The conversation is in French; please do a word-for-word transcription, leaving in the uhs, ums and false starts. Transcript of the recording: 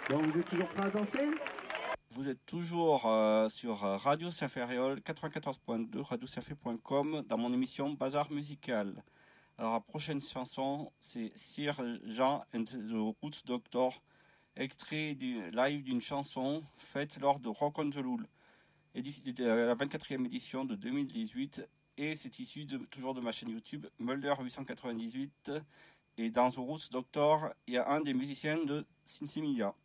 Bon, vous êtes toujours prêts à danser? Vous êtes toujours euh, sur Radio Saint-Ferréol quatre-vingt-quatorze point deux, radio saint point com dans mon émission Bazar Musical. Alors la prochaine chanson, c'est Sir Jean and the Roots Doctor, extrait du live d'une chanson faite lors de Rock on the Loul, la vingt-quatrième édition de deux mille dix-huit, et c'est issu de, toujours de ma chaîne YouTube Mulder huit cent quatre-vingt-dix-huit. Et dans The Roots Doctor, il y a un des musiciens de Sinsemilia.